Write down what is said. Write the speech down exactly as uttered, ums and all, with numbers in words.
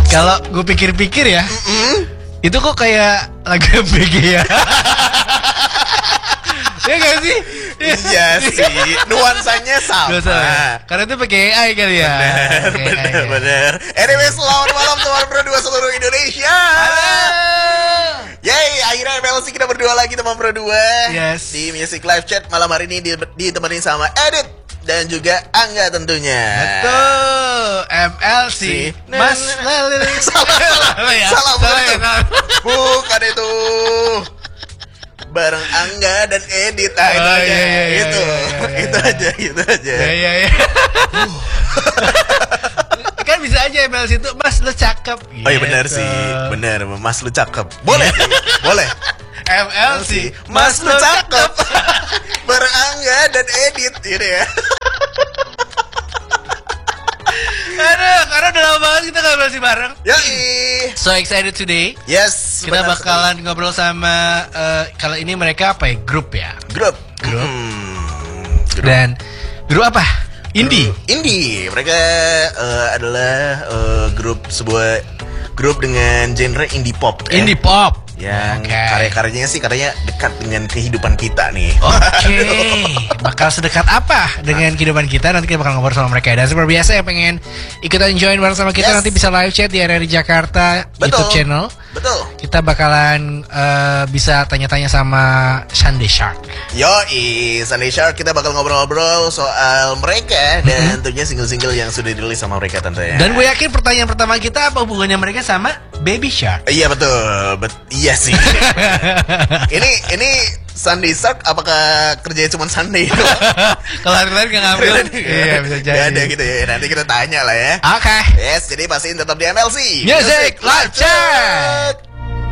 Kalau gue pikir-pikir ya, Mm-mm. itu kok kayak lagu B G ya. Ya gak sih? Iya sih, nuansanya sama. Dosa. Karena itu pakai A I kali ya. Bener, Pakai bener, A I. bener. Anyway, selamat malam teman berdua seluruh Indonesia. Halo. Yeay, akhirnya M L C kita berdua lagi teman berdua. Yes. Di Music Live Chat malam hari ini di- ditemani sama Edit dan juga Angga tentunya. Betul. M L C. Si. Mas Nah, Lali. Salah, salah, Salah ya? salah, bukan Salah ya? itu. Bukan itu. Bareng Angga dan Edit, nah, itu Oh, aja, iya, iya, iya, itu, iya, iya, iya. itu aja, itu aja. Ya ya ya. Kan bisa aja M L C itu Mas lu cakep. Oh iya benar Gitu. sih, benar. Mas lu cakep. Boleh, sih, boleh. M L C Mas lu cakep. Bareng Angga dan Edit, ini ya. Aduh, karena udah lama banget kita ngobrol sih bareng. Yoi. So excited today. Yes. Kita benar bakalan ngobrol sama eh, kalau ini mereka apa ya? Grup ya. sekali. Grup. Grup. Hmm, grup. Dan grup apa? Indie. Indie. Mereka eh, adalah eh, grup sebuah grup dengan genre indie pop. ya. Indie pop. Yang Oke. karya-karyanya sih katanya dekat dengan kehidupan kita nih. Oke, bakal sedekat apa dengan kehidupan kita? Nanti kita bakal ngobrol sama mereka. Dan seperti biasa yang pengen ikutan join bareng sama kita, Yes. nanti bisa live chat di R R I Jakarta Betul. YouTube channel. Betul. Kita bakalan eh, bisa tanya-tanya sama Sunday Shark. Yoi, Sunday Shark kita bakal ngobrol-ngobrol soal mereka dan tentunya single-single yang sudah dirilis sama mereka tentunya. Dan gue yakin pertanyaan pertama kita apa hubungannya mereka sama Baby Shark? Iya betul, bet iya sih. ini ini Sunday Shark apakah kerjanya cuma Sunday doang? Kalau hari lain nggak ngambil, iya bisa jadi. Gak ada gitu ya. Nanti kita tanya lah ya. Oke, Yes, jadi pastiin tetap di M L C Music Live Chat.